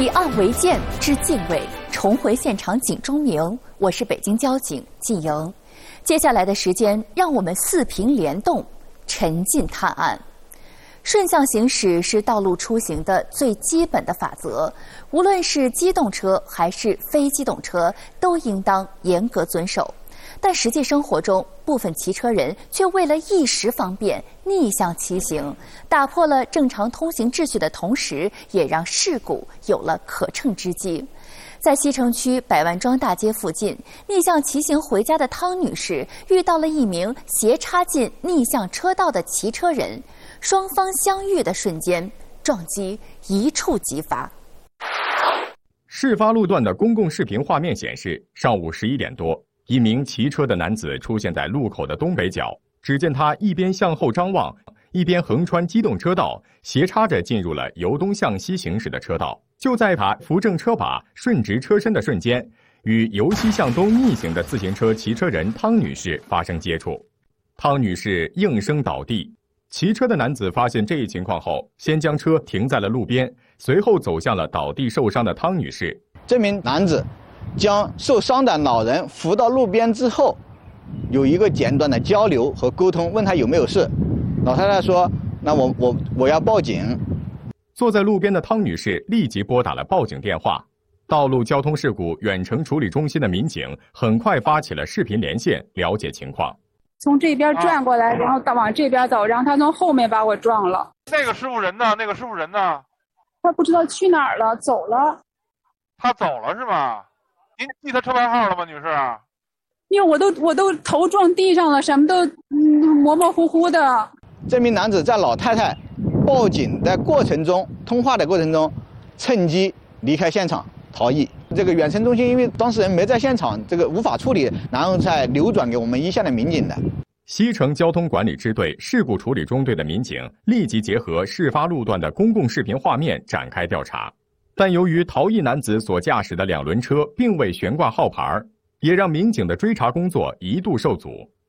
以案为鉴，知敬畏，重回现场警钟鸣。我是北京交警季莹。接下来的时间，让我们四屏联动，沉浸探案。顺向行驶是道路出行的最基本的法则，无论是机动车还是非机动车，都应当严格遵守。但实际生活中，部分骑车人却为了一时方便逆向骑行，打破了正常通行秩序的同时，也让事故有了可乘之机。在西城区百万庄大街附近，逆向骑行回家的汤女士遇到了一名斜插进逆向车道的骑车人，双方相遇的瞬间，撞击一触即发。 事发路段的公共视频画面显示，上午11点多，一名骑车的男子出现在路口的东北角，只见他一边向后张望，一边横穿机动车道，斜插着进入了由东向西行驶的车道。就在他扶正车把顺直车身的瞬间，与由西向东逆行的自行车骑车人汤女士发生接触，汤女士应声倒地。骑车的男子发现这一情况后，先将车停在了路边，随后走向了倒地受伤的汤女士。 这名男子将受伤的老人扶到路边之后，有一个简短的交流和沟通，问他有没有事。老太太说：“那我要报警。” 坐在路边的汤女士立即拨打了报警电话。道路交通事故远程处理中心的民警很快发起了视频连线，了解情况。 从这边转过来，然后往这边走，然后他从后面把我撞了。 那个师傅人呢？ 他不知道去哪儿了，走了。 他走了是吗？您记他车牌号了吗，女士？ 因为我都头撞地上了，什么都模模糊糊的。 这名男子在老太太报警的过程中，通话的过程中，趁机离开现场逃逸。这个远程中心因为当事人没在现场，这个无法处理，然后再流转给我们一线的民警的。 西城交通管理支队事故处理中队的民警立即结合事发路段的公共视频画面展开调查，但由于逃逸男子所驾驶的2轮车并未悬挂号牌，也让民警的追查工作一度受阻。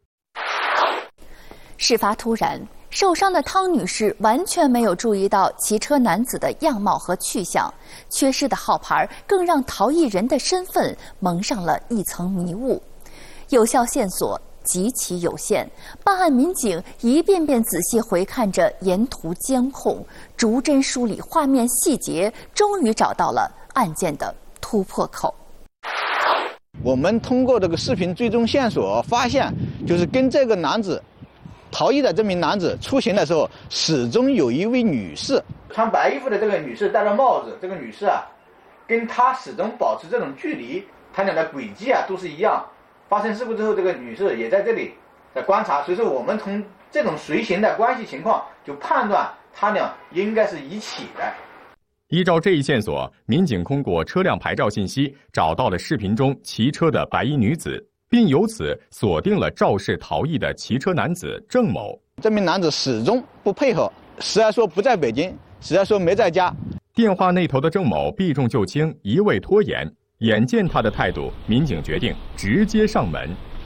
事发突然，受伤的汤女士完全没有注意到骑车男子的样貌和去向，缺失的号牌更让逃逸人的身份蒙上了一层迷雾。有效线索极其有限，办案民警一遍遍仔细回看着沿途监控，逐帧梳理画面细节，终于找到了案件的突破口。 我们通过这个视频追踪线索发现，就是跟这个男子逃逸的这名男子出行的时候，始终有一位女士，穿白衣服的这个女士戴着帽子，这个女士啊，跟他始终保持这种距离，他俩的轨迹啊都是一样。发生事故之后，这个女士也在这里在观察，所以说我们从这种随行的关系情况就判断他俩应该是一起的。 依照这一线索，民警通过车辆牌照信息找到了视频中骑车的白衣女子，并由此锁定了肇事逃逸的骑车男子郑某。 这名男子始终不配合，时而说不在北京，时而说没在家。 电话那头的郑某避重就轻，一味拖延。眼见他的态度，民警决定直接上门。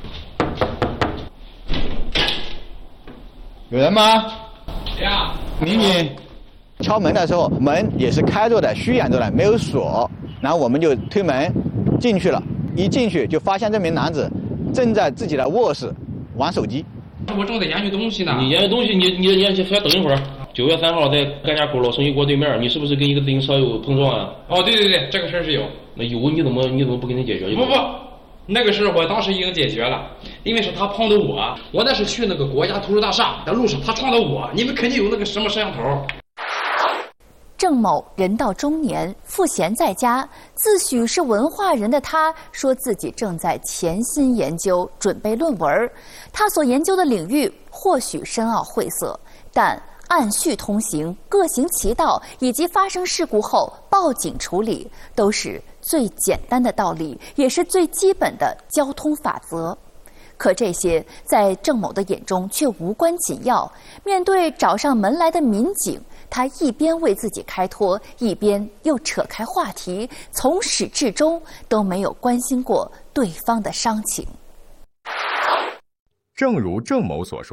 有人吗？ 呀， 民警敲门的时候，门也是开着的，虚掩着的，没有锁。然后我们就推门进去了，一进去就发现这名男子正在自己的卧室玩手机。 我正在研究东西呢。 你研究东西，你先等一会儿。9月3号在甘家口老生意锅对面，你是不是跟一个自行车有碰撞啊？ 哦，对，这个事儿是有。 那有你怎么不给他解决？ 不，那个事我当时已经解决了，因为是他碰的我那是去那个国家图书大厦的路上，他撞的我，你们肯定有那个什么摄像头。 郑某人到中年，赋闲在家，自诩是文化人的他说自己正在潜心研究，准备论文。他所研究的领域或许深奥晦涩，但按序通行、各行其道，以及发生事故后报警处理，都是最简单的道理，也是最基本的交通法则。可这些在郑某的眼中却无关紧要。面对找上门来的民警，他一边为自己开脱，一边又扯开话题，从始至终都没有关心过对方的伤情。 正如郑某所说，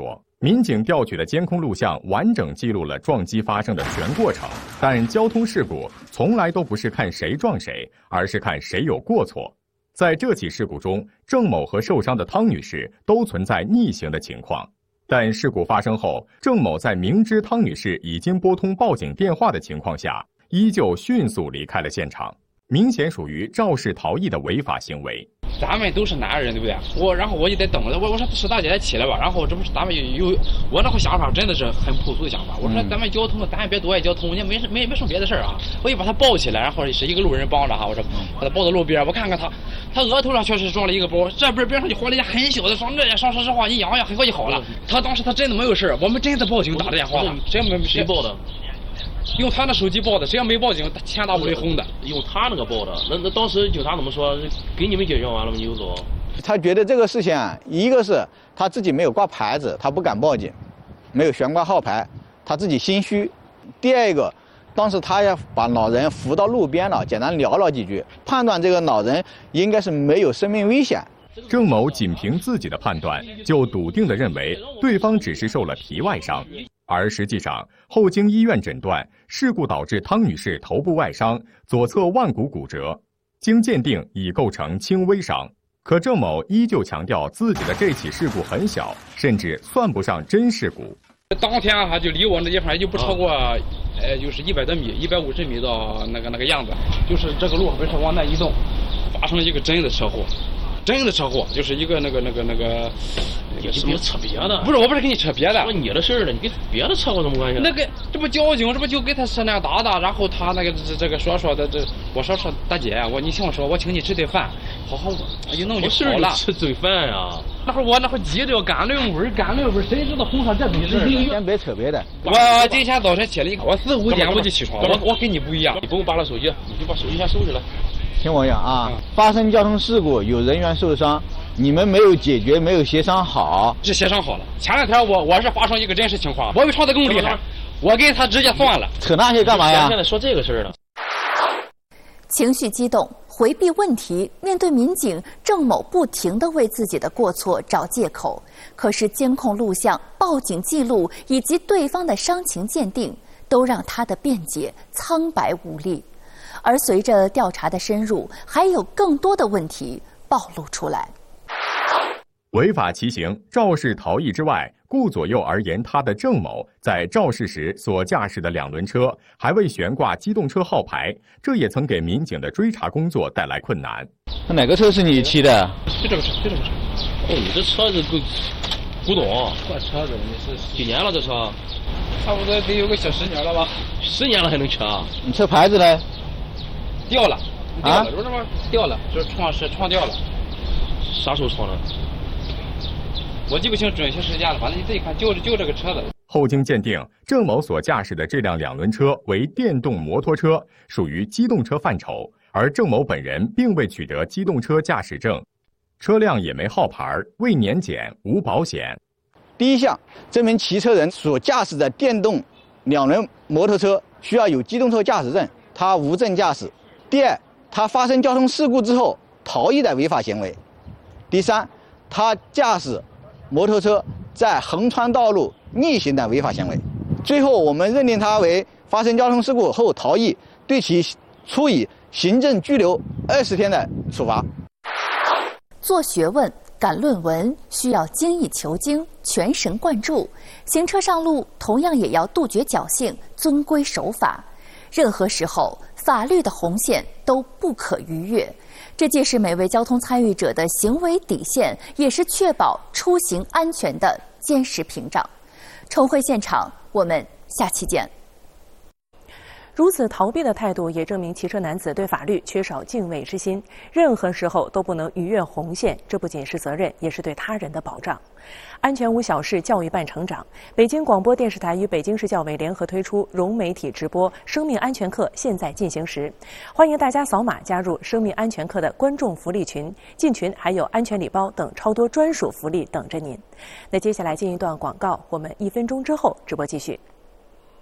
民警调取的监控录像完整记录了撞击发生的全过程，但交通事故从来都不是看谁撞谁，而是看谁有过错。在这起事故中，郑某和受伤的汤女士都存在逆行的情况，但事故发生后，郑某在明知汤女士已经拨通报警电话的情况下，依旧迅速离开了现场，明显属于肇事逃逸的违法行为。 咱们都是男人，对不对？然后我就得等着。我说是大姐起来吧。然后这不是咱们有我那会想法真的是很朴素的想法。我说咱们交通，咱也别多爱交通，也没什么别的事儿啊。我就把他抱起来，然后是一个路人帮着哈。我说把他抱到路边，我看看他额头上确实装了一个包，这边上就划了一个很小的伤，这也说实话，你养养很快就好了。他当时他真的没有事，我们真的报警打电话了，谁报的？用他的手机报的，谁要没报警，天打五雷轰的。 用他那个报的，那当时警察怎么说？给你们解决完了吗？你就走。 他觉得这个事情啊，一个是他自己没有挂牌子，他不敢报警，没有悬挂号牌，他自己心虚。第二个，当时他也把老人扶到路边了，简单聊了几句，判断这个老人应该是没有生命危险。 郑某仅凭自己的判断，就笃定地认为对方只是受了皮外伤。而实际上，后经医院诊断，事故导致汤女士头部外伤，左侧腕骨骨折，经鉴定已构成轻微伤。可郑某依旧强调自己的这起事故很小，甚至算不上真事故。 当天哈就离我那地方也就不超过，就是100多米，150米到那个样子，就是这个路不是往那移动，发生了一个真的车祸。真的车祸，就是一个那个， 也是别扯别的。 不是，我不是跟你扯别的。 说你的事儿了，你跟别的车祸什么关系？ 那个，这不交警，这不就给他车辆打的，然后他那个这个说的我说大姐，你听我说，我请你吃顿饭，好好一弄就好了。 吃顿饭呀？ 那会儿我急着要赶论文，谁知道碰上这种事？ 先别扯别的。 我今天早晨起来一看，我4、5点我就起床，我跟你不一样。 你不用扒拉手机，你就把手机先收起来。 听我讲啊，发生交通事故有人员受伤，你们没有解决，没有协商好。 是协商好了。前2天我是发生一个真实情况，我比唱的更厉害，我跟他直接算了。 扯那些干嘛呀？ 现在说这个事儿呢。 情绪激动，回避问题，面对民警，郑某不停地为自己的过错找借口。可是监控录像、报警记录以及对方的伤情鉴定，都让他的辩解苍白无力。而随着调查的深入，还有更多的问题暴露出来。 违法骑行、肇事逃逸之外，顾左右而言他的郑某在肇事时所驾驶的2轮车还未悬挂机动车号牌，这也曾给民警的追查工作带来困难。 那哪个车是你骑的？ 就这个车。 哦，你这车子古董， 换车子你是几年了？这车差不多得有个小10年了吧 ？10年了还能骑啊？ 你车牌子呢？ 掉了，这不掉了，就是撞掉了。 啥时候撞的？ 我记不清准确时间了，反正你自己看，就这个车子。 后经鉴定，郑某所驾驶的这辆2轮车为电动摩托车，属于机动车范畴，而郑某本人并未取得机动车驾驶证，车辆也没号牌，未年检，无保险。 第一项，这名骑车人所驾驶的电动2轮摩托车需要有机动车驾驶证，他无证驾驶。第二，他发生交通事故之后逃逸的违法行为。第三，他驾驶摩托车在横穿道路逆行的违法行为。最后，我们认定他为发生交通事故后逃逸，对其处以行政拘留20天的处罚。 做学问、赶论文需要精益求精、全神贯注，行车上路同样也要杜绝侥幸、遵规守法。任何时候，法律的红线都不可逾越，这既是每位交通参与者的行为底线，也是确保出行安全的坚实屏障。重回现场，我们下期见。 如此逃避的态度，也证明骑车男子对法律缺少敬畏之心，任何时候都不能逾越红线。这不仅是责任，也是对他人的保障。安全无小事，教育伴成长。北京广播电视台与北京市教委联合推出融媒体直播生命安全课现在进行时，欢迎大家扫码加入生命安全课的观众福利群，进群还有安全礼包等超多专属福利等着您。那接下来进一段广告，我们1分钟之后直播继续。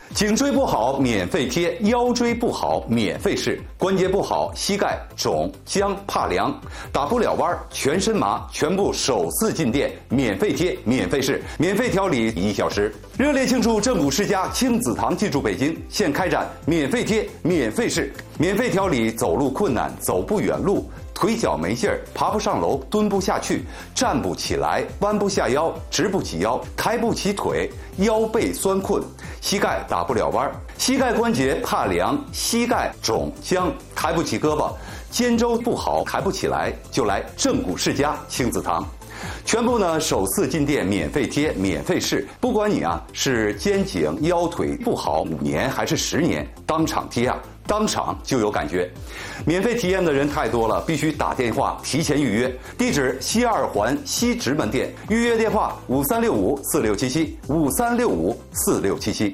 颈椎不好免费贴，腰椎不好免费试，关节不好膝盖肿僵怕凉，打不了弯全身麻，全部首次进店免费贴免费试，免费调理1小时。热烈庆祝正骨世家亲子堂进驻北京，现开展免费贴免费试，免费调理走路困难、走不远路、腿脚没劲儿、爬不上楼、蹲不下去、站不起来、弯不下腰、直不起腰、抬不起腿、腰背酸困、膝盖打不了弯、膝盖关节怕凉、膝盖肿僵、抬不起胳膊、肩周不好抬不起来，就来正骨世家亲子堂。全部呢首次进店免费贴免费试，不管你是肩颈腰腿不好5年还是10年，当场贴当场就有感觉。免费体验的人太多了，必须打电话提前预约。地址西2环西直门店，预约电话53654677 53654677。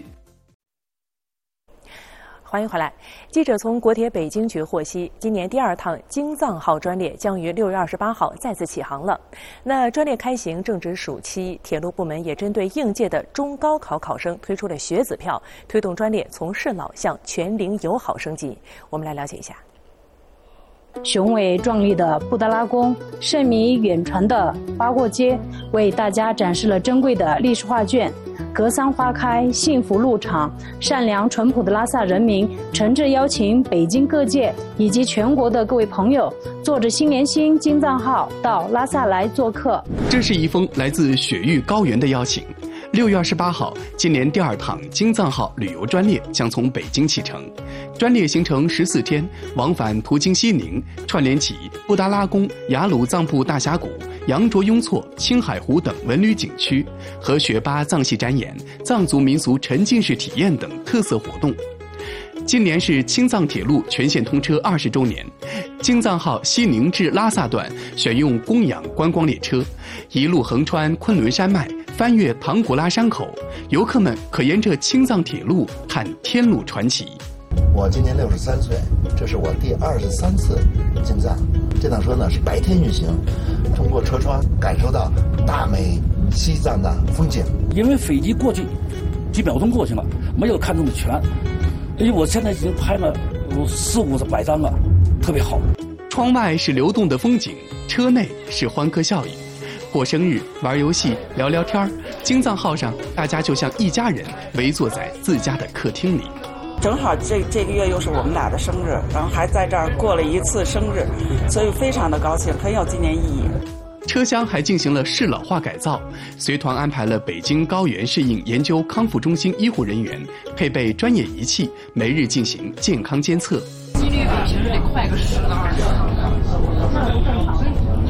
欢迎回来。记者从国铁北京局获悉，今年第2趟京藏号专列将于6月28号再次启航了。那专列开行正值暑期，铁路部门也针对应届的中高考考生推出了学子票，推动专列从适老向全龄友好升级。我们来了解一下。 雄伟壮丽的布达拉宫，盛名远传的八过街，为大家展示了珍贵的历史画卷。格桑花开，幸福路场，善良淳朴的拉萨人民诚挚邀请北京各界以及全国的各位朋友，坐着新联星京藏号到拉萨来做客。 这是一封来自雪域高原的邀请。6月28号，今年第2趟京藏号旅游专列将从北京启程。专列行程14天，往返途经西宁，串联起布达拉宫、雅鲁藏布大峡谷、羊卓雍措、青海湖等文旅景区，和学巴藏戏展演、藏族民俗沉浸式体验等特色活动。今年是青藏铁路全线通车20周年，京藏号西宁至拉萨段选用供养观光列车，一路横穿昆仑山脉，翻越唐古拉山口，游客们可沿着青藏铁路看天路传奇。 我今年63岁，这是我第23次进藏。这趟车呢是白天运行，通过车窗感受到大美西藏的风景。 因为飞机过去几秒钟过去了，没有看这么全。因为我现在已经拍了400-500张了，特别好。 窗外是流动的风景，车内是欢歌笑语。过生日、玩游戏、聊聊天，京藏号上大家就像一家人围坐在自家的客厅里。 正好这个月又是我们俩的生日，然后还在这儿过了一次生日，所以非常的高兴，很有纪念意义。 车厢还进行了适老化改造，随团安排了北京高原适应研究康复中心医护人员，配备专业仪器，每日进行健康监测。 心率比平时得快个10到20趟。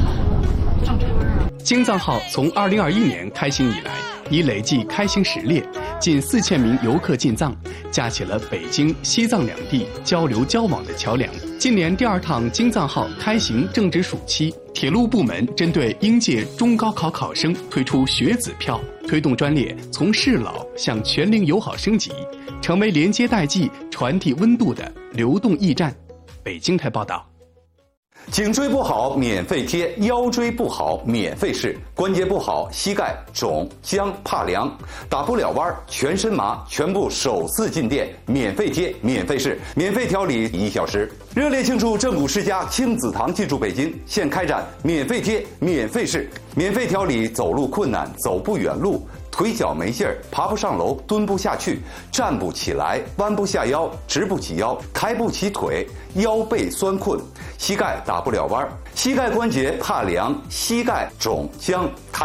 京藏号从2021年开行以来，已累计开行10列，近4000名游客进藏，架起了北京、西藏两地交流交往的桥梁。今年第2趟京藏号开行正值暑期，铁路部门针对应届中高考考生推出学子票，推动专列从适老向全龄友好升级，成为连接代际、传递温度的流动驿站。北京台报道。 颈椎不好免费贴，腰椎不好免费试，关节不好膝盖肿僵怕凉，打不了弯全身麻，全部首次进店免费贴免费试，免费调理1小时。热烈庆祝正骨世家亲子堂进驻北京，现开展免费贴免费试，免费调理走路困难、走不远路、腿脚没劲儿、爬不上楼、蹲不下去、站不起来、弯不下腰、直不起腰、抬不起腿、腰背酸困、膝盖打不了弯、膝盖关节怕凉、膝盖肿僵。